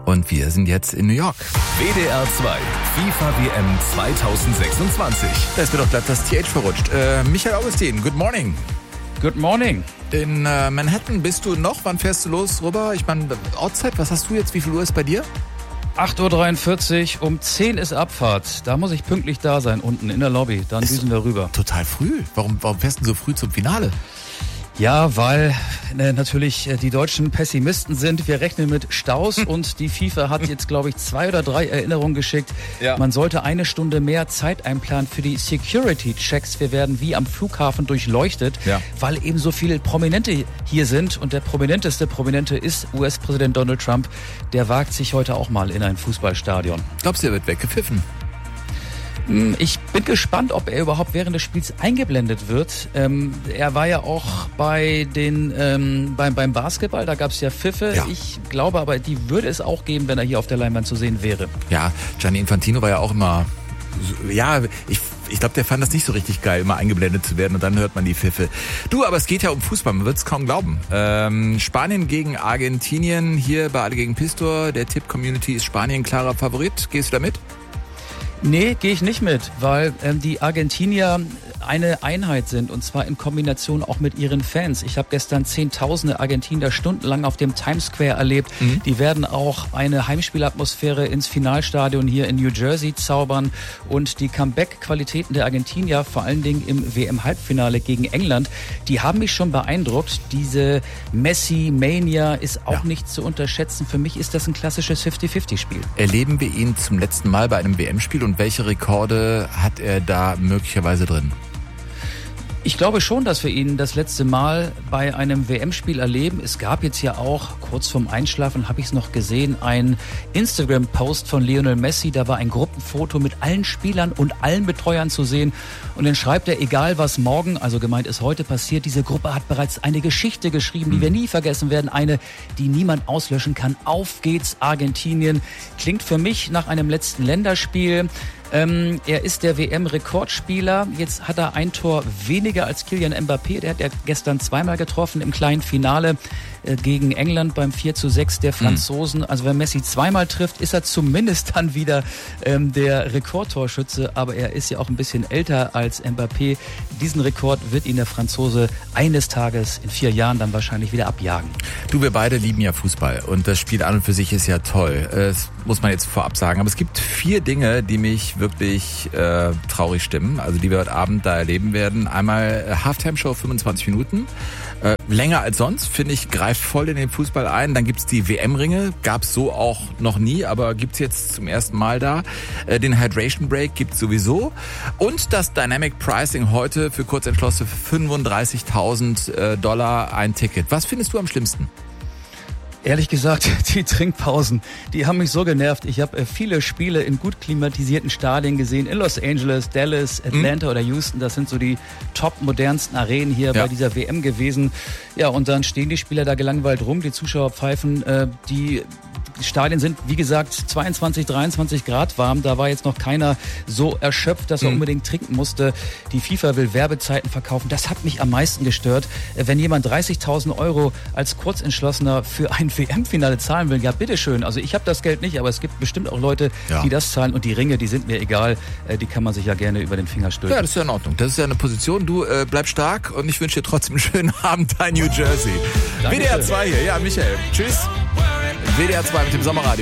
Und wir sind jetzt in New York. WDR 2, FIFA WM 2026. Da ist mir doch glatt das TH verrutscht. Michael Augustin, good morning. Good morning. In Manhattan bist du noch? Wann fährst du los rüber? Ich meine, Ortszeit, was hast du jetzt? Wie viel Uhr ist bei dir? 8.43 Uhr, um 10 ist Abfahrt. Da muss ich pünktlich da sein, unten in der Lobby. Dann düsen wir rüber. Total früh. Warum fährst du so früh zum Finale? Ja, weil natürlich die Deutschen Pessimisten sind. Wir rechnen mit Staus und die FIFA hat jetzt, glaube ich, 2 oder 3 Erinnerungen geschickt. Ja. Man sollte 1 Stunde mehr Zeit einplanen für die Security-Checks. Wir werden wie am Flughafen durchleuchtet, weil eben so viele Prominente hier sind. Und der Prominente ist US-Präsident Donald Trump. Der wagt sich heute auch mal in ein Fußballstadion. Glaubst du, er wird weggepfiffen? Ich bin gespannt, ob er überhaupt während des Spiels eingeblendet wird. Er war ja auch beim Basketball, da gab es ja Pfiffe. Ja. Ich glaube aber, die würde es auch geben, wenn er hier auf der Leinwand zu sehen wäre. Ja, Gianni Infantino war ja auch immer... Ja, ich glaube, der fand das nicht so richtig geil, immer eingeblendet zu werden und dann hört man die Pfiffe. Du, aber es geht ja um Fußball, man wird es kaum glauben. Spanien gegen Argentinien, hier bei Alle gegen Pistor. Der Tipp-Community ist Spanien klarer Favorit. Gehst du da mit? Nee, gehe ich nicht mit, weil die Argentinier eine Einheit sind und zwar in Kombination auch mit ihren Fans. Ich habe gestern Zehntausende Argentinier stundenlang auf dem Times Square erlebt. Die werden auch eine Heimspielatmosphäre ins Finalstadion hier in New Jersey zaubern und die Comeback-Qualitäten der Argentinier, vor allen Dingen im WM-Halbfinale gegen England, die haben mich schon beeindruckt. Diese Messi-Mania ist auch nicht zu unterschätzen. Für mich ist das ein klassisches 50-50-Spiel. Erleben wir ihn zum letzten Mal bei einem WM-Spiel und welche Rekorde hat er da möglicherweise drin? Ich glaube schon, dass wir ihn das letzte Mal bei einem WM-Spiel erleben. Es gab jetzt ja auch, kurz vorm Einschlafen habe ich es noch gesehen, ein Instagram-Post von Lionel Messi. Da war ein Gruppenfoto mit allen Spielern und allen Betreuern zu sehen. Und dann schreibt er, egal was morgen, also gemeint ist heute passiert, diese Gruppe hat bereits eine Geschichte geschrieben, die wir nie vergessen werden. Eine, die niemand auslöschen kann. Auf geht's, Argentinien. Klingt für mich nach einem letzten Länderspiel. Er ist der WM-Rekordspieler. Jetzt hat er ein Tor weniger als Kylian Mbappé. Der hat ja gestern zweimal getroffen im kleinen Finale gegen England beim 4:6 der Franzosen. Also wenn Messi zweimal trifft, ist er zumindest dann wieder der Rekordtorschütze. Aber er ist ja auch ein bisschen älter als Mbappé. Diesen Rekord wird ihn der Franzose eines Tages in 4 Jahren dann wahrscheinlich wieder abjagen. Du, wir beide lieben ja Fußball und das Spiel an und für sich ist ja toll. Das muss man jetzt vorab sagen. Aber es gibt 4 Dinge, die mich wirklich traurig stimmen, also die wir heute Abend da erleben werden. Einmal Halftime-Show 25 Minuten. Länger als sonst, finde ich, greift voll in den Fußball ein. Dann gibt's die WM-Ringe, gab's so auch noch nie, aber gibt's jetzt zum ersten Mal da. Den Hydration Break gibt's sowieso. Und das Dynamic Pricing heute für Kurzentschlossene für $35.000 ein Ticket. Was findest du am schlimmsten? Ehrlich gesagt, die Trinkpausen, die haben mich so genervt. Ich habe viele Spiele in gut klimatisierten Stadien gesehen, in Los Angeles, Dallas, Atlanta oder Houston. Das sind so die top modernsten Arenen hier bei dieser WM gewesen. Ja, und dann stehen die Spieler da gelangweilt rum, die Zuschauer pfeifen, die Stadien sind, wie gesagt, 22, 23 Grad warm. Da war jetzt noch keiner so erschöpft, dass er unbedingt trinken musste. Die FIFA will Werbezeiten verkaufen. Das hat mich am meisten gestört. Wenn jemand 30.000 € als Kurzentschlossener für ein WM-Finale zahlen will, ja bitteschön. Also ich habe das Geld nicht, aber es gibt bestimmt auch Leute, die das zahlen. Und die Ringe, die sind mir egal. Die kann man sich ja gerne über den Finger stülpen. Ja, das ist ja in Ordnung. Das ist ja eine Position. Du bleib stark und ich wünsche dir trotzdem einen schönen Abend in New Jersey. WDR 2 hier. Ja, Michael. Tschüss. WDR 2 mit dem Sommerradio.